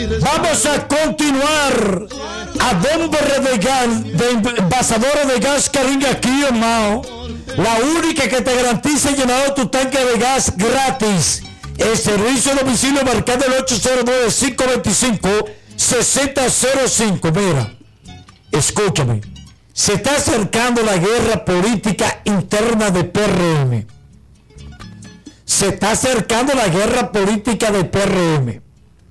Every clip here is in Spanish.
Vamos a continuar a Bomber de gas, de envasadora de gas Caringa aquí en Mao. La única que te garantiza el llenado de tu tanque de gas gratis. El servicio de domicilio marcado el 809-525-6005. Mira, escúchame. Se está acercando la guerra política interna de PRM. Se está acercando la guerra política de PRM.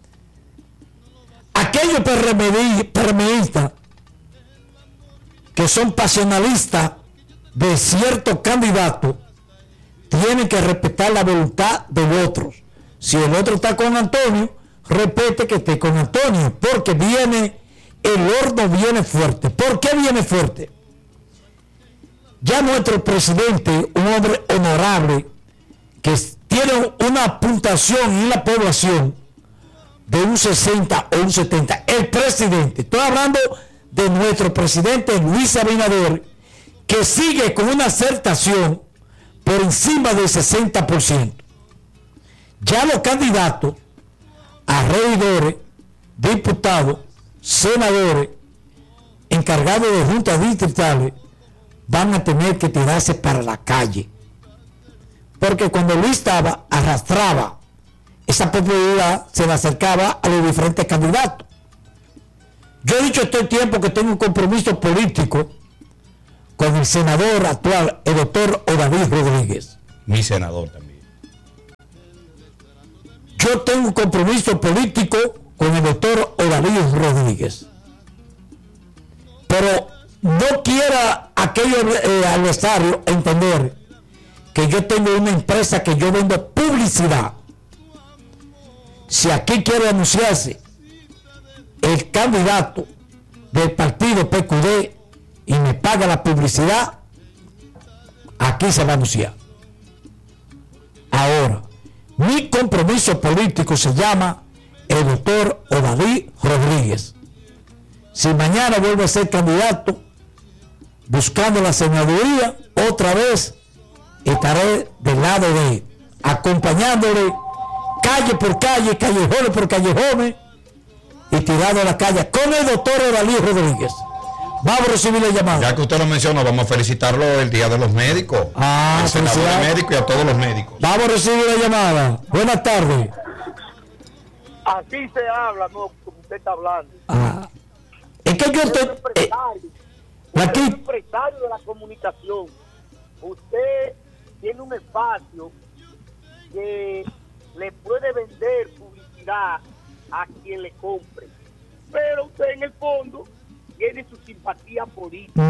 Aquellos PRMistas que son pasionalistas de cierto candidato tienen que respetar la voluntad del otro. Si el otro está con Antonio, respete que esté con Antonio, porque el horno viene fuerte. ¿Por qué viene fuerte? Ya nuestro presidente, un hombre honorable, que tiene una puntuación en la población de un 60 o un 70. El presidente, estoy hablando de nuestro presidente Luis Abinader, que sigue con una aceptación por encima del 60%. Ya los candidatos a regidores, diputados, senadores, encargados de juntas distritales, van a tener que tirarse para la calle. Porque cuando Luis estaba, arrastraba esa popularidad, se le acercaba a los diferentes candidatos. Yo he dicho todo el tiempo que tengo un compromiso político con el senador actual, el doctor Odaví Rodríguez. Mi senador también. Yo tengo un compromiso político con el doctor Odaví Rodríguez. Pero no quiera aquellos adversarios entender que yo tengo una empresa que yo vendo publicidad. Si aquí quiere anunciarse el candidato del partido PQD y me paga la publicidad, aquí se va a anunciar. Ahora, mi compromiso político se llama el doctor Odaví Rodríguez. Si mañana vuelve a ser candidato, buscando la senaduría, otra vez estaré del lado de él, acompañándole calle por calle, callejones por callejones, y tirado a la calle con el doctor Odaví Rodríguez. Vamos a recibir la llamada. Ya que usted lo mencionó, vamos a felicitarlo el Día de los Médicos. Al senador de médicos y a todos los médicos. Vamos a recibir la llamada. Buenas tardes. Así se habla, no como usted está hablando. Es que yo estoy... Usted es empresario de la comunicación. Usted tiene un espacio que le puede vender publicidad a quien le compre. Pero usted en el fondo tiene su simpatía política.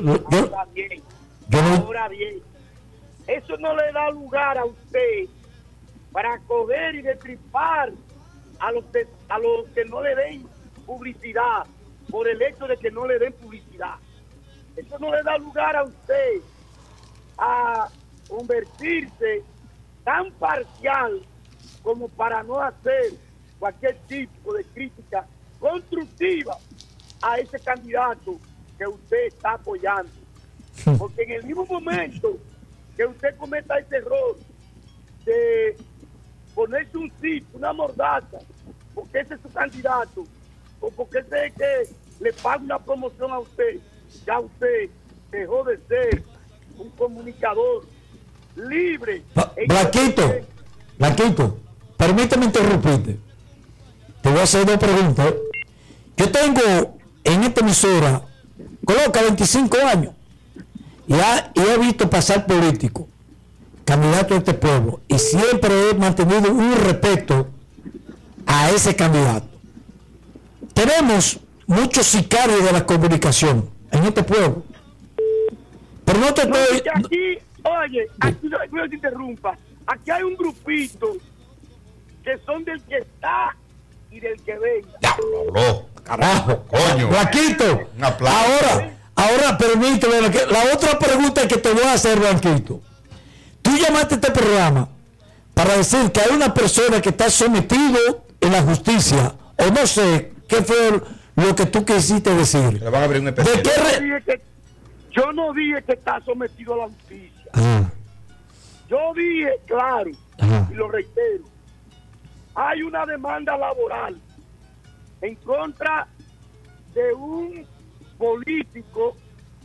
Ahora bien, eso no le da lugar a usted para coger y destripar a los que no le den publicidad por el hecho de que no le den publicidad. Eso no le da lugar a usted a convertirse tan parcial como para no hacer cualquier tipo de crítica constructiva a ese candidato que usted está apoyando. Porque en el mismo momento que usted cometa ese error de ponerse un sitio, una mordaza, porque ese es su candidato, o porque ese es que le paga una promoción a usted, ya usted dejó de ser un comunicador libre. Blanquito, permíteme interrumpirte. Te voy a hacer dos preguntas. Yo tengo en esta emisora, coloca 25 años, y he visto pasar políticos, candidatos de este pueblo, y siempre he mantenido un respeto a ese candidato. Tenemos muchos sicarios de la comunicación en este pueblo. Pero no te estoy... Aquí no te interrumpa. Aquí hay un grupito que son del que está y del que venga. Carajo, coño. Blanquito, Un aplauso. Ahora permíteme, la otra pregunta que te voy a hacer, Blanquito. Tú llamaste a este programa para decir que hay una persona que está sometido en la justicia, o no sé qué fue lo que tú quisiste decir. Le van a abrir un especial. Yo no dije que está sometido a la justicia. Yo dije, claro, y lo reitero, hay una demanda laboral en contra de un político,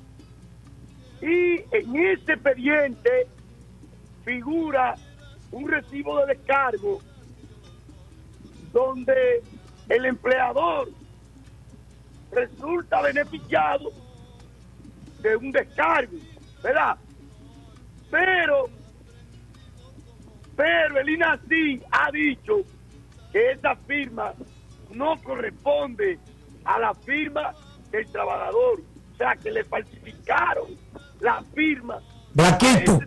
y en ese expediente figura un recibo de descargo donde el empleador resulta beneficiado de un descargo, ¿verdad? Pero el INACI ha dicho que esa firma no corresponde a la firma del trabajador, o sea que le falsificaron la firma. Blanquito,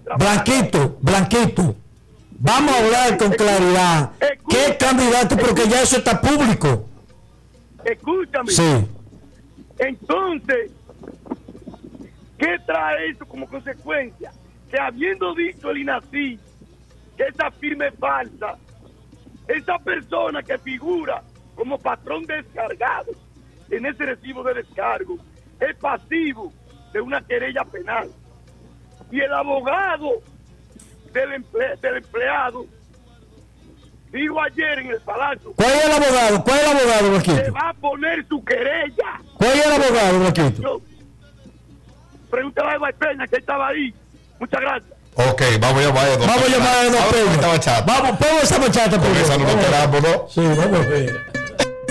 vamos a hablar con claridad. ¿Qué candidato? Porque ya eso está público. Escúchame. Sí. Entonces, ¿qué trae eso como consecuencia? Que habiendo dicho el INACI que esa firma es falsa, esa persona que figura como patrón descargado en ese recibo de descargo es pasivo de una querella penal. Y el abogado del empleado dijo ayer en el Palacio. ¿Cuál es el abogado? Que va a poner su querella. ¿Cuál es el abogado, Blanquito? Pregúntale a Eva Peña, que estaba ahí. Muchas gracias. Ok, vamos a llamar a Don Peña. Vamos, pongo esa bachata. Porque esa no lo esperamos, ¿no? Sí, vamos a ver.